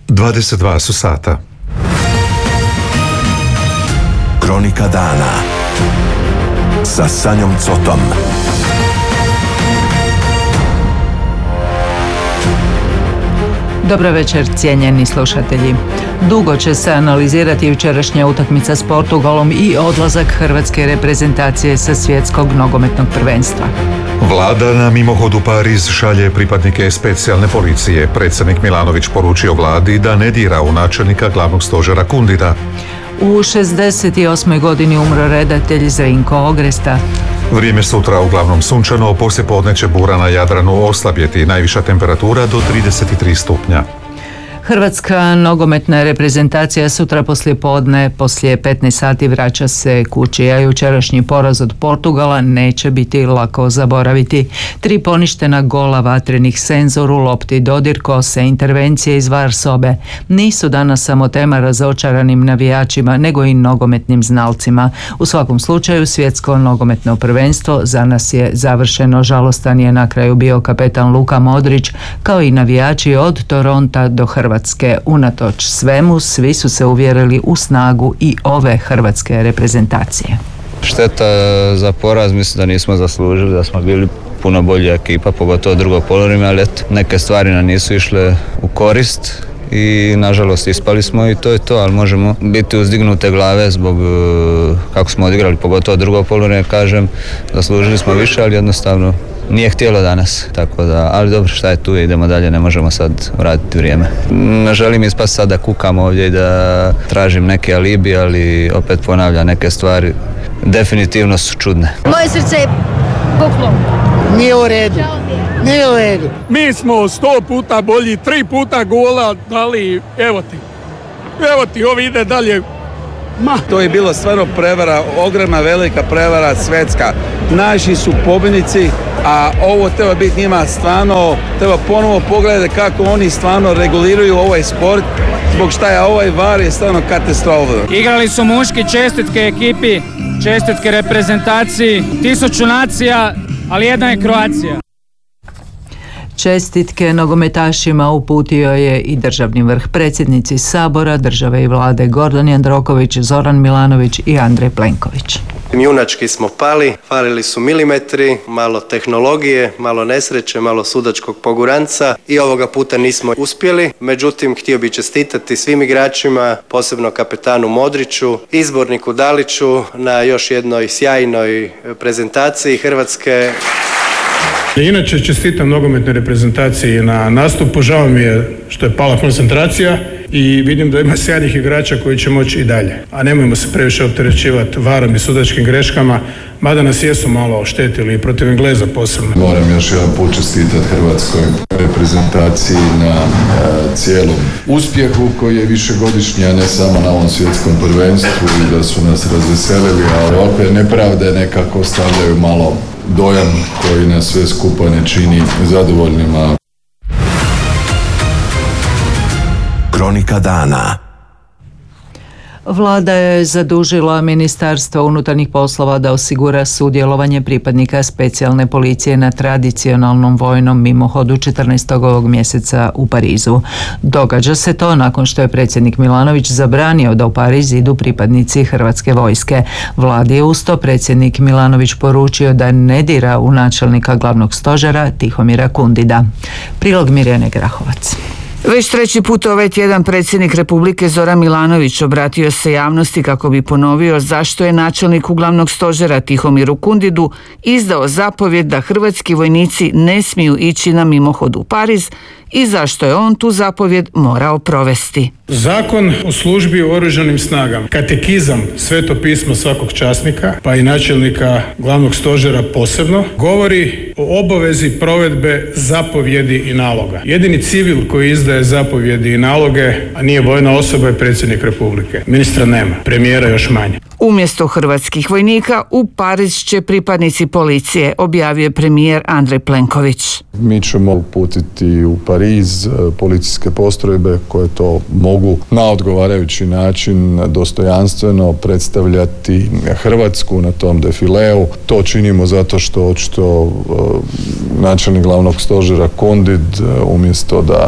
22 su sata. Kronika dana sa Sanjom Cotom. Dobro večer, cijenjeni slušatelji. Dugo će se analizirati jučerašnja utakmica s Portugalom i odlazak hrvatske reprezentacije sa svjetskog nogometnog prvenstva. Vlada na mimohodu Pariz šalje pripadnike specijalne policije. Predsjednik Milanović poručio vladi da ne dira u načelnika glavnog stožera Kundida. U 68. godini umro redatelj Zrinko Ogresta. Vrijeme sutra uglavnom sunčano, poslijepodne će bura na Jadranu oslabjeti, najviša temperatura do 33 stupnja. Hrvatska nogometna reprezentacija sutra poslijepodne poslije 15 sati vraća se kući, a jučerašnji poraz od Portugala neće biti lako zaboraviti. 3 poništena gola vatrenih Senzoru, lopti dodir kose, intervencije iz VAR sobe nisu danas samo tema razočaranim navijačima, nego i nogometnim znalcima. U svakom slučaju svjetsko nogometno prvenstvo za nas je završeno. Žalostan je na kraju bio kapetan Luka Modrić, kao i navijači od Toronta do Hrvatske. Unatoč svemu, svi su se uvjerili u snagu i ove hrvatske reprezentacije. Šteta za poraz, mislim da nismo zaslužili, da smo bili puno bolja ekipa, pogotovo drugo poluvreme, ali neke stvari nam nisu išle u korist i nažalost ispali smo i to je to, ali možemo biti uzdignute glave zbog kako smo odigrali, pogotovo drugo poluvreme, kažem, zaslužili smo više, ali jednostavno nije htjelo danas, tako da, ali dobro, šta je tu, idemo dalje, ne možemo sad vratiti vrijeme. Ne želim ispast sad da kukam ovdje i da tražim neke alibi, ali opet ponavljam, neke stvari definitivno su čudne. Moje srce je puklo. Nije u redu. Nije u redu. Mi smo 100 puta bolji, 3 puta gola dali, evo ti, ovi ide dalje. To je bilo stvarno prevara, ogromna velika prevara svjetska. Naši su pobjednici, a ovo treba biti njima stvarno, treba ponovo pogledati kako oni stvarno reguliraju ovaj sport, zbog šta je ovaj VAR je stvarno katastrofa. Igrali su muški, čestitke ekipi, čestitke reprezentaciji, 1000 nacija, ali jedna je Kroacija. Čestitke nogometašima uputio je i državni vrh, predsjednici Sabora, države i vlade Gordan Jandroković, Zoran Milanović i Andrej Plenković. Junački smo pali, falili su milimetri, malo tehnologije, malo nesreće, malo sudačkog poguranca i ovoga puta nismo uspjeli. Međutim, htio bih čestitati svim igračima, posebno kapetanu Modriću, izborniku Daliću na još jednoj sjajnoj prezentaciji Hrvatske. Inače, čestitam nogometnoj reprezentaciji na nastupu, žao mi je što je pala koncentracija i vidim da ima sjajnih igrača koji će moći i dalje. A nemojmo se previše opterećivati varom i sudačkim greškama, mada nas jesu malo oštetili i protiv Engleza posebno. Moram još jedan put čestitati hrvatskoj reprezentaciji na cijelom uspjehu koji je višegodišnji, a ne samo na ovom svjetskom prvenstvu i da su nas razveselili, ali ovakve nepravde nekako stavljaju malo dojam koji nas sve skupa ne čini zadovoljnima. Kronika dana. Vlada je zadužila Ministarstvo unutarnjih poslova da osigura sudjelovanje pripadnika specijalne policije na tradicionalnom vojnom mimohodu 14. ovog mjeseca u Parizu. Događa se to nakon što je predsjednik Milanović zabranio da u Pariz idu pripadnici hrvatske vojske. Vladi je uz to predsjednik Milanović poručio da ne dira u načelnika glavnog stožera Tihomira Kundida. Prilog Mirjane Grahovac. Već 3. put ovaj tjedan predsjednik Republike Zoran Milanović obratio se javnosti kako bi ponovio zašto je načelniku glavnog stožera Tihomiru Kundidu izdao zapovjed da hrvatski vojnici ne smiju ići na mimohod u Pariz i zašto je on tu zapovjed morao provesti. Zakon o službi u oružanim snagama, katekizam, sveto pismo svakog časnika, pa i načelnika glavnog stožera posebno, govori o obavezi provedbe zapovjedi i naloga. Jedini civil koji izdaje zapovjedi i naloge, a nije vojna osoba, je predsjednik Republike. Ministra nema, premijera još manje. Umjesto hrvatskih vojnika u Pariz će pripadnici policije, objavio premijer Andrej Plenković. Mi ćemo uputiti u Pariz policijske postrojbe koje to mogu na odgovarajući način dostojanstveno predstavljati Hrvatsku na tom defileu. To činimo zato što očito načelnik glavnog stožera Kundid umjesto da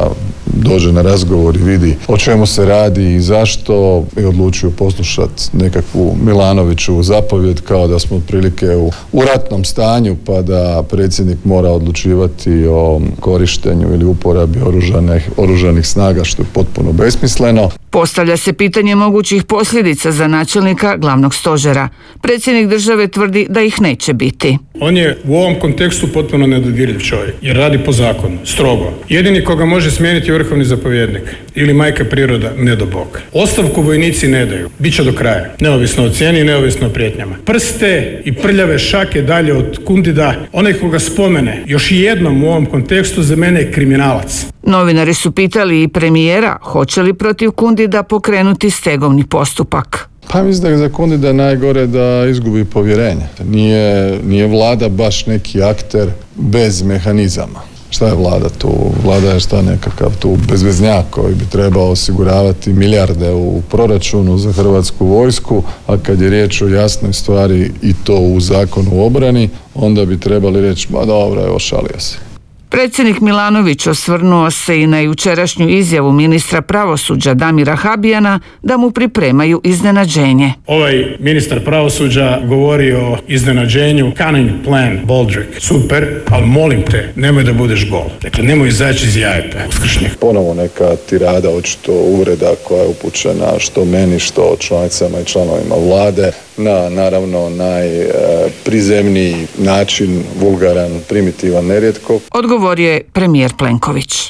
dođe na razgovor i vidi o čemu se radi i zašto, i odlučio poslušati nekakvu Milanoviću zapovjed kao da smo otprilike u ratnom stanju, pa da predsjednik mora odlučivati o korištenju ili uporabi oružanih snaga, što je potpuno besmisleno. Postavlja se pitanje mogućih posljedica za načelnika glavnog stožera. Predsjednik države tvrdi da ih neće biti. On je u ovom kontekstu potpuno nedodirljiv čovjek, jer radi po zakonu, strogo. Jedini koga može smijeniti je vrhovni zapovjednik ili majka priroda, ne do Bog. Ostavku vojnici ne daju, bit će do kraja, neovisno o cijeni i neovisno o prijetnjama. Prste i prljave šake dalje od Kundida, onaj koga spomene još jednom u ovom kontekstu za mene je kriminalac. Novinari su pitali i premijera hoće li protiv Kundida pokrenuti stegovni postupak. Pa mislim da je za Kundida najgore da izgubi povjerenje. Nije vlada baš neki akter bez mehanizama. Šta je vlada tu? Vlada je šta nekakav tu bezveznjak koji bi trebao osiguravati milijarde u proračunu za Hrvatsku vojsku, a kad je riječ o jasnoj stvari i to u zakonu o obrani, onda bi trebali reći, ma dobro, evo šalio se. Predsjednik Milanović osvrnuo se i na jučerašnju izjavu ministra pravosuđa Damira Habijana da mu pripremaju iznenađenje. Ovaj ministar pravosuđa govori o iznenađenju, cunning plan, Boldrick. Super, ali molim te, nemoj da budeš gol. Dakle, nemoj izaći iz jajeta uskršnjih. Ponovo neka tirada, očito uvreda koja je upućena što meni, što članicama i članovima vlade, na naravno najprizemniji način, vulgaran, primitivan, nerijetko. Odgovorio je premijer Plenković.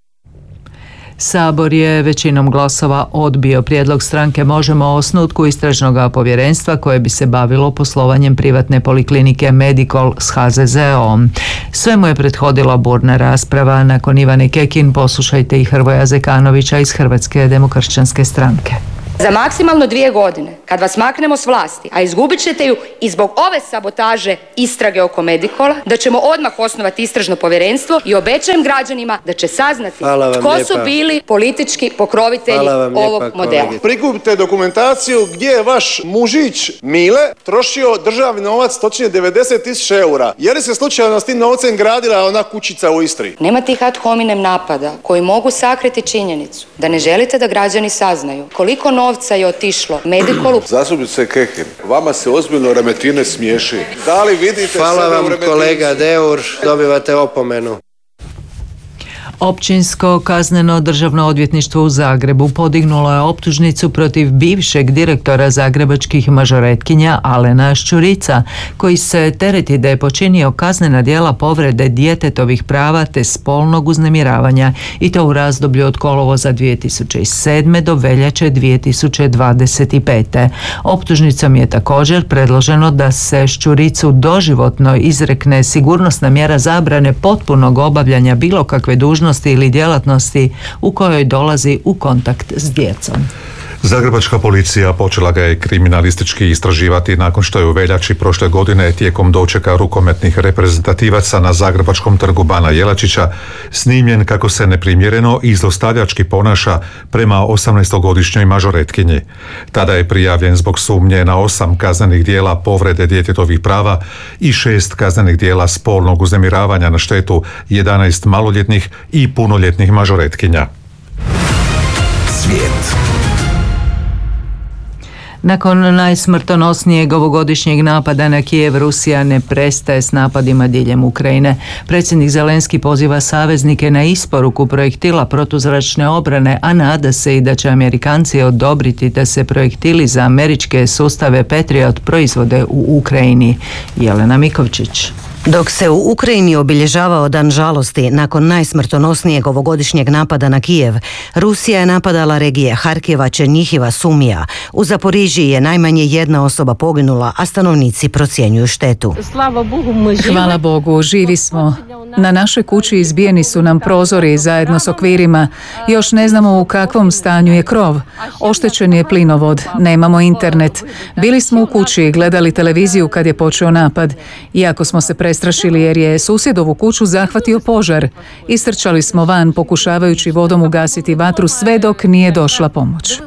Sabor je većinom glasova odbio prijedlog stranke Možemo o osnutku istražnog povjerenstva koje bi se bavilo poslovanjem privatne poliklinike Medikol s HZZO-om. Sve mu je prethodila burna rasprava. Nakon Ivane Kekin poslušajte i Hrvoja Zekanovića iz Hrvatske demokršćanske stranke. Za maksimalno 2 godine, kad vas maknemo s vlasti, a izgubit ćete ju i zbog ove sabotaže istrage oko Medikola, da ćemo odmah osnovati istražno povjerenstvo i obećajem građanima da će saznati tko su bili politički pokrovitelji ovog modela. Prikupite dokumentaciju gdje je vaš mužić Mile trošio državni novac, točnije 90.000 eura. Je li se slučajno s tim novcem gradila ona kućica u Istri? Nema tih ad hominem napada koji mogu sakriti činjenicu da ne želite da građani saznaju koliko novca je otišlo Medikolu. Zastupnice Kekin, vama se ozbiljno Remetine smiješi. Da li vidite Hvala sebe vam u Remetinu? kolega Deur, dobivate opomenu. Općinsko kazneno državno odvjetništvo u Zagrebu podignulo je optužnicu protiv bivšeg direktora zagrebačkih mažoretkinja Alena Šćurica, koji se tereti da je počinio kaznena djela povrede djetetovih prava te spolnog uznemiravanja, i to u razdoblju od kolovoza 2007. do veljače 2025. Optužnicom je također predloženo da se Šćuricu doživotno izrekne sigurnosna mjera zabrane potpunog obavljanja bilo kakve dužnosti ili djelatnosti u kojoj dolazi u kontakt s djecom. Zagrebačka policija počela ga je kriminalistički istraživati nakon što je u veljači prošle godine tijekom dočeka rukometnih reprezentativaca na Zagrebačkom trgu Bana Jelačića snimljen kako se neprimjereno i zlostavljački ponaša prema 18-godišnjoj mažoretkinji. Tada je prijavljen zbog sumnje na 8 kaznenih djela povrede djetetovih prava i 6 kaznenih djela spolnog uznemiravanja na štetu 11 maloljetnih i punoljetnih mažoretkinja. Svijet. Nakon najsmrtonosnijeg ovogodišnjeg napada na Kijev, Rusija ne prestaje s napadima diljem Ukrajine. Predsjednik Zelenski poziva saveznike na isporuku projektila protuzračne obrane, a nada se i da će Amerikanci odobriti da se projektili za američke sustave Patriot proizvode u Ukrajini. Jelena Mikovčić. Dok se u Ukrajini obilježavao dan žalosti nakon najsmrtonosnijeg ovogodišnjeg napada na Kijev, Rusija je napadala regije Harkiva, Černjihiva, Sumija. U Zaporižiji je najmanje 1 osoba poginula, a stanovnici procjenjuju štetu. Hvala Bogu, živi smo. Na našoj kući izbijeni su nam prozori zajedno s okvirima. Još ne znamo u kakvom stanju je krov. Oštećen je plinovod, nemamo internet. Bili smo u kući i gledali televiziju kad je počeo napad. Iako smo se prestrašili jer je susjedovu kuću zahvatio požar. Istrčali smo van pokušavajući vodom ugasiti vatru sve dok nije došla pomoć.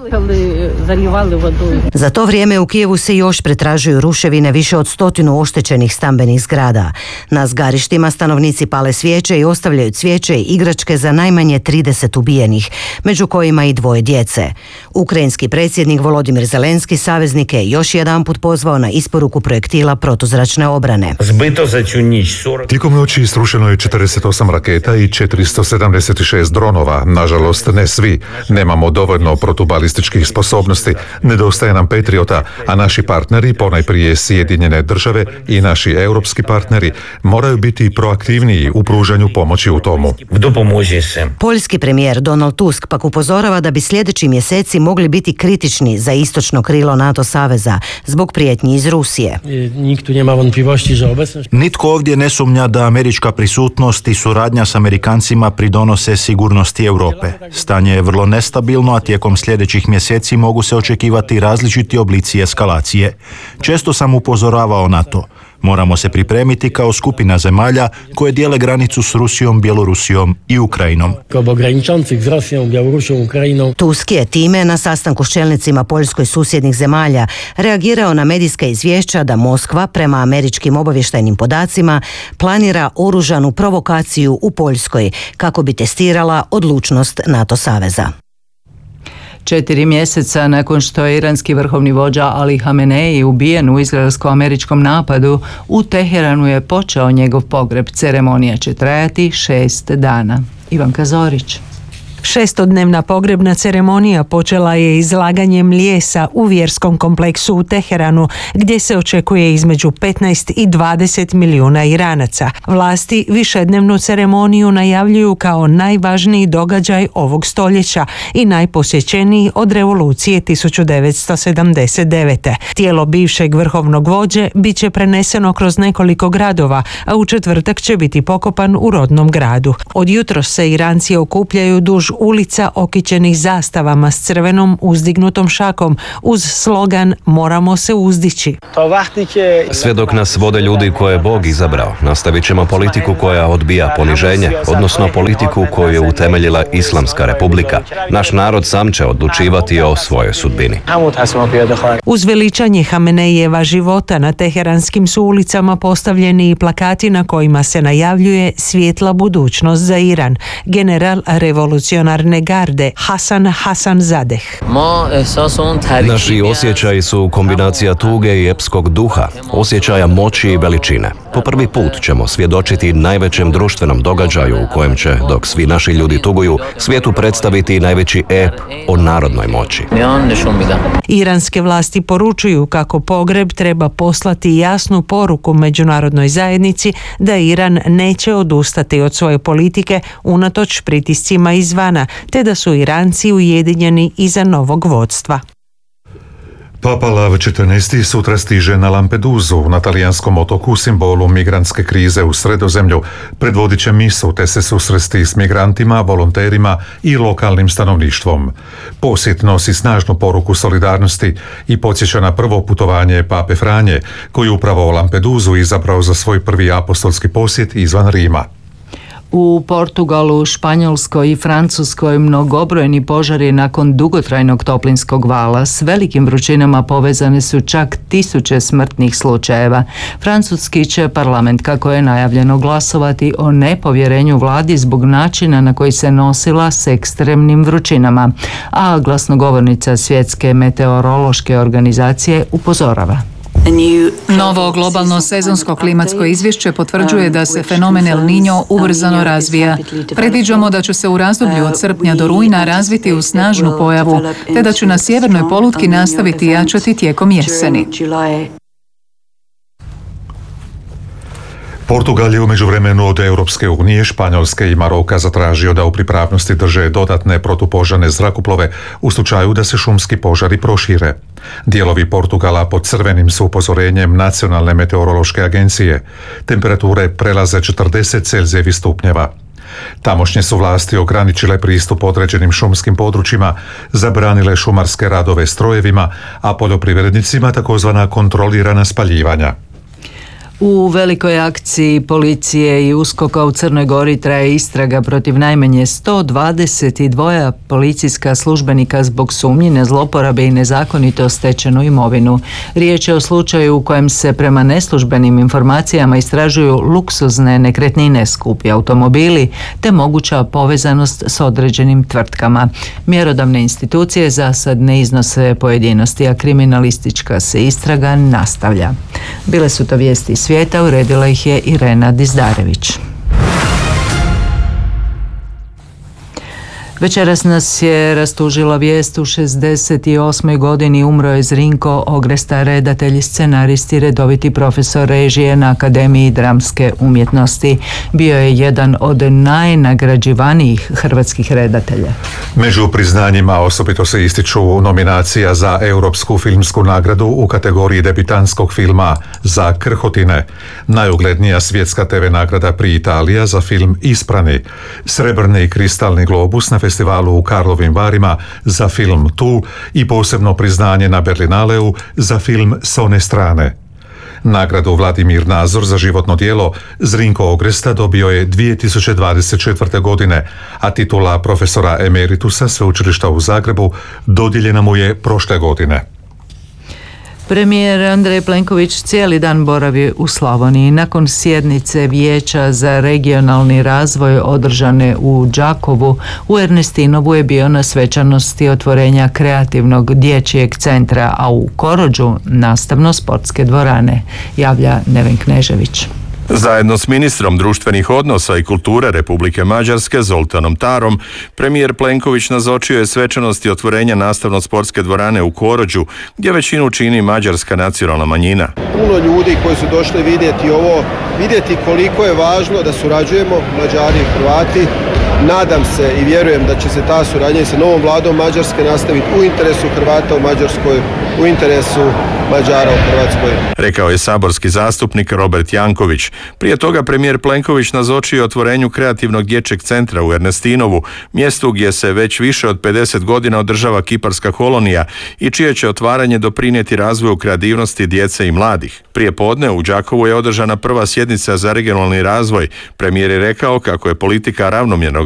Za to vrijeme u Kijevu se još pretražuju ruševine više od 100 oštećenih stambenih zgrada. Na zgarištima stanovnici pale svijeće i ostavljaju cvijeće i igračke za najmanje 30 ubijenih, među kojima i 2 djece. Ukrajinski predsjednik Volodimir Zelenski saveznike je još jedanput pozvao na isporuku projektila protuzračne obrane. Tijekom noći isrušeno je 48 raketa i 476 dronova. Nažalost, ne svi. Nemamo dovoljno protubalističkih sposobnosti, nedostaje nam Patriota, a naši partneri, ponajprije Sjedinjene države i naši europski partneri, moraju biti proaktivniji u pružanju pomoći u tomu. Poljski premijer Donald Tusk pak upozorava da bi sljedeći mjeseci mogli biti kritični za istočno krilo NATO saveza zbog prijetnji iz Rusije. Nitko ovdje ne sumnja da američka prisutnost i suradnja s Amerikancima pridonose sigurnosti Europe. Stanje je vrlo nestabilno, a tijekom sljedećih mjeseci mogu se očekivati različiti oblici eskalacije. Često sam upozoravao na to. Moramo se pripremiti kao skupina zemalja koje dijele granicu s Rusijom, Bjelorusijom i Ukrajinom. Tusk je time na sastanku s čelnicima Poljskoj susjednih zemalja reagirao na medijska izvješća da Moskva, prema američkim obavještajnim podacima, planira oružanu provokaciju u Poljskoj kako bi testirala odlučnost NATO saveza. 4 mjeseca nakon što je iranski vrhovni vođa Ali Hamenei ubijen u izraelsko-američkom napadu, u Teheranu je počeo njegov pogreb. Ceremonija će trajati 6 dana. Ivanka Zorić. 6-dnevna pogrebna ceremonija počela je izlaganjem lijesa u vjerskom kompleksu u Teheranu, gdje se očekuje između 15 i 20 milijuna Iranaca. Vlasti višednevnu ceremoniju najavljuju kao najvažniji događaj ovog stoljeća i najposjećeniji od revolucije 1979. Tijelo bivšeg vrhovnog vođe bit će preneseno kroz nekoliko gradova, a u četvrtak će biti pokopan u rodnom gradu. Od jutros se Iranci okupljaju duž ulica okićenih zastavama s crvenom uzdignutom šakom uz slogan "Moramo se uzdići". Sve dok nas vode ljudi koje je Bog izabrao, nastavit ćemo politiku koja odbija poniženje, odnosno politiku koju je utemeljila Islamska republika. Naš narod sam će odlučivati o svojoj sudbini. Uz veličanje Hameneijeva života na teheranskim su ulicama postavljeni i plakati na kojima se najavljuje svijetla budućnost za Iran. General revolucionarne garde Hasan Hasanzadeh. Naši osjećaji su kombinacija tuge i epskog duha, osjećaja moći i veličine. Po prvi put ćemo svjedočiti najvećem društvenom događaju u kojem će, dok svi naši ljudi tuguju, svijetu predstaviti najveći ep o narodnoj moći. Iranske vlasti poručuju kako pogreb treba poslati jasnu poruku međunarodnoj zajednici da Iran neće odustati od svoje politike unatoč pritiscima izvana, te da su Iranci ujedinjeni iza novog vodstva. Papa Lav XIV sutra stiže na Lampedusu, na talijanskom otoku, simbolu migrantske krize u Sredozemlju. Predvodit će misu te se susresti s migrantima, volonterima i lokalnim stanovništvom. Posjet nosi snažnu poruku solidarnosti i podsjeća na prvo putovanje Pape Franje, koji upravo Lampedusu izabrao za svoj prvi apostolski posjet izvan Rima. U Portugalu, Španjolskoj i Francuskoj mnogobrojni požari nakon dugotrajnog toplinskog vala s velikim vrućinama povezane su čak 1000 smrtnih slučajeva. Francuski će parlament, kako je najavljeno, glasovati o nepovjerenju vladi zbog načina na koji se nosila s ekstremnim vrućinama, a glasnogovornica Svjetske meteorološke organizacije upozorava. Novo globalno sezonsko klimatsko izvješće potvrđuje da se fenomen El Niño ubrzano razvija. Predviđamo da će se u razdoblju od srpnja do rujna razviti u snažnu pojavu, te da će na sjevernoj polutki nastaviti jačati tijekom jeseni. Portugal je u međuvremenu od Europske unije, Španjolske i Maroka zatražio da u pripravnosti drže dodatne protupožarne zrakoplove u slučaju da se šumski požari prošire. Dijelovi Portugala pod crvenim su upozorenjem Nacionalne meteorološke agencije. Temperature prelaze 40 Celzijevih stupnjeva. Tamošnje su vlasti ograničile pristup određenim šumskim područjima, zabranile šumarske radove strojevima, a poljoprivrednicima takozvana kontrolirana spaljivanja. U velikoj akciji policije i USKOK-a u Crnoj Gori traje istraga protiv najmanje 122 policijska službenika zbog sumnji na zloporabe i nezakonito stečenu imovinu. Riječ je o slučaju u kojem se prema neslužbenim informacijama istražuju luksuzne nekretnine, skupi automobili te moguća povezanost s određenim tvrtkama. Mjerodavne institucije za sad ne iznose pojedinosti, a kriminalistička se istraga nastavlja. Bile su to vijesti svijeta, uredila ih je Irena Dizdarević. Večeras nas je rastužila vijest: u 68. godini umro je Zrinko Ogresta, redatelj, scenarist i redoviti profesor režije na Akademiji dramske umjetnosti. Bio je jedan od najnagrađivanijih hrvatskih redatelja. Među priznanjima osobito se ističu nominacija za Europsku filmsku nagradu u kategoriji debitanskog filma za Krhotine, najuglednija svjetska TV nagrada pri Italija za film Isprani, srebrni i kristalni globus na festivalu u Karlovim Varima za film Tu i posebno priznanje na Berlinaleu za film S one strane. Nagradu Vladimir Nazor za životno djelo Zrinko Ogresta dobio je 2024. godine, a titula profesora emeritusa Sveučilišta u Zagrebu dodijeljena mu je prošle godine. Premijer Andrej Plenković cijeli dan boravi u Slavoniji. Nakon sjednice Vijeća za regionalni razvoj održane u Đakovu, u Ernestinovu je bio na svečanosti otvorenja kreativnog dječjeg centra, a u Korođu nastavno-sportske dvorane, javlja Neven Knežević. Zajedno s ministrom društvenih odnosa i kulture Republike Mađarske Zoltanom Tarom, premijer Plenković nazočio je svečanosti otvorenja nastavno-sportske dvorane u Korođu, gdje većinu čini mađarska nacionalna manjina. Puno ljudi koji su došli vidjeti ovo, vidjeti koliko je važno da surađujemo, Mađari i Hrvati. Nadam se i vjerujem da će se ta suradnja sa novom vladom Mađarske nastaviti u interesu Hrvata u Mađarskoj, u interesu Mađara u Hrvatskoj. Rekao je saborski zastupnik Robert Janković. Prije toga premijer Plenković nazočio otvorenju kreativnog dječjeg centra u Ernestinovu, mjestu gdje se već više od 50 godina održava kiparska kolonija i čije će otvaranje doprinijeti razvoju kreativnosti djece i mladih. Prije podne u Đakovu je održana prva sjednica za regionalni razvoj. Premijer je rekao kako je politika ravnomjernog